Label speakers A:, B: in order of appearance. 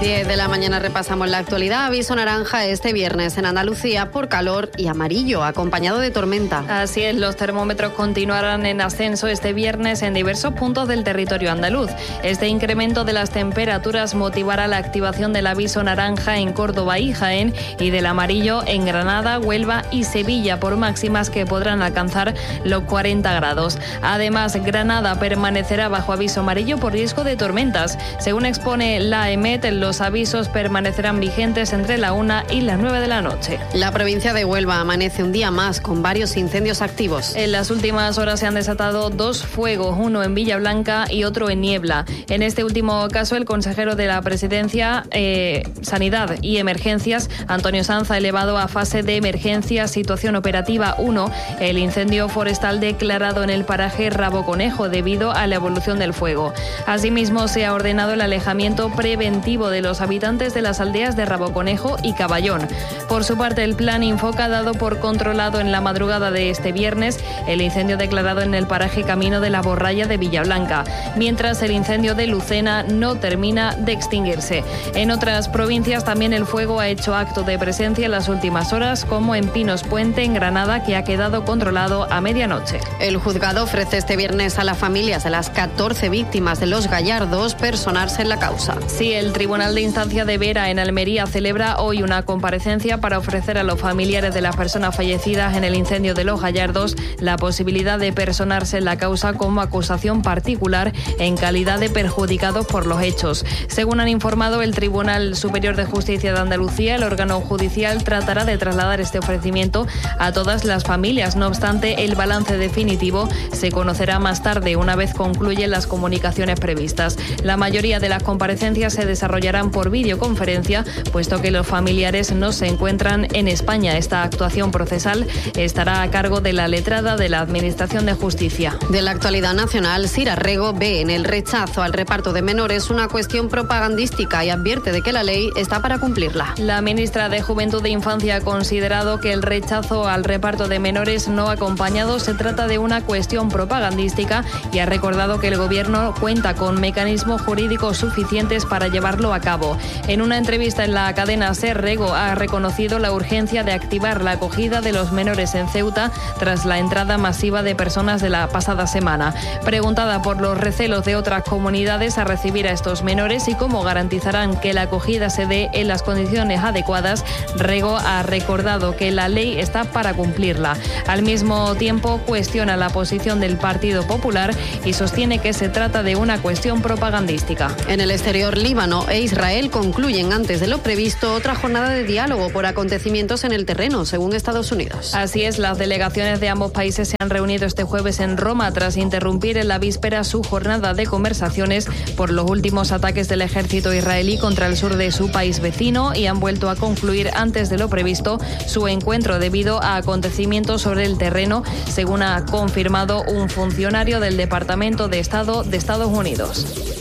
A: 10 de la mañana repasamos la actualidad. Aviso naranja este viernes en Andalucía por calor y amarillo, acompañado de tormenta.
B: Así es, los termómetros continuarán en ascenso este viernes en diversos puntos del territorio andaluz. Este incremento de las temperaturas motivará la activación del aviso naranja en Córdoba y Jaén y del amarillo en Granada, Huelva y Sevilla, por máximas que podrán alcanzar los 40 grados. Además, Granada permanecerá bajo aviso amarillo por riesgo de tormentas. Según expone la EMET, los avisos permanecerán vigentes entre la 1 y las 9 de la noche.
A: La provincia de Huelva amanece un día más con varios incendios activos.
B: En las últimas horas se han desatado 2 fuegos, uno en Villablanca y otro en Niebla. En este último caso, el consejero de la Presidencia, Sanidad y Emergencias, Antonio Sanz, ha elevado a fase de emergencia situación operativa 1 el incendio forestal declarado en el paraje Raboconejo debido a la evolución del fuego. Asimismo, se ha ordenado el alejamiento preventivo de los habitantes de las aldeas de Raboconejo y Caballón. Por su parte, el plan Infoca ha dado por controlado en la madrugada de este viernes el incendio declarado en el paraje Camino de la Borralla de Villablanca, mientras el incendio de Lucena no termina de extinguirse. En otras provincias también el fuego ha hecho acto de presencia en las últimas horas, como en Pinos Puente, en Granada, que ha quedado controlado a medianoche.
A: El juzgado ofrece este viernes a las familias de las 14 víctimas de los Gallardos personarse en la causa.
B: Sí, el Tribunal de Instancia de Vera en Almería celebra hoy una comparecencia para ofrecer a los familiares de las personas fallecidas en el incendio de los Gallardos la posibilidad de personarse en la causa como acusación particular en calidad de perjudicados por los hechos. Según han informado el Tribunal Superior de Justicia de Andalucía, el órgano judicial tratará de trasladar este ofrecimiento a todas las familias. No obstante, el balance definitivo se conocerá más tarde, una vez concluyen las comunicaciones previstas. La mayoría de las comparecencias se desarrollarán por videoconferencia, puesto que los familiares no se encuentran en España. Esta actuación procesal estará a cargo de la letrada de la Administración de Justicia.
A: De la actualidad nacional, Sira Rego ve en el rechazo al reparto de menores una cuestión propagandística y advierte de que la ley está para cumplirla.
B: La ministra de Juventud e Infancia ha considerado que el rechazo al reparto de menores no acompañados se trata de una cuestión propagandística y ha recordado que el Gobierno cuenta con mecanismos jurídicos suficientes para llevarlo a cabo. En una entrevista en la cadena SER, Rego ha reconocido la urgencia de activar la acogida de los menores en Ceuta tras la entrada masiva de personas de la pasada semana. Preguntada por los recelos de otras comunidades a recibir a estos menores y cómo garantizarán que la acogida se dé en las condiciones adecuadas, Rego ha recordado que la ley está para cumplirla. Al mismo tiempo, cuestiona la posición del Partido Popular y sostiene que se trata de una cuestión propagandística.
A: En el exterior, Líbano e Israel concluyen antes de lo previsto otra jornada de diálogo por acontecimientos en el terreno, según Estados Unidos.
B: Así es, las delegaciones de ambos países se han reunido este jueves en Roma tras interrumpir en la víspera su jornada de conversaciones por los últimos ataques del ejército israelí contra el sur de su país vecino y han vuelto a concluir antes de lo previsto su encuentro debido a acontecimientos sobre el terreno, según ha confirmado un funcionario del Departamento de Estado de Estados Unidos.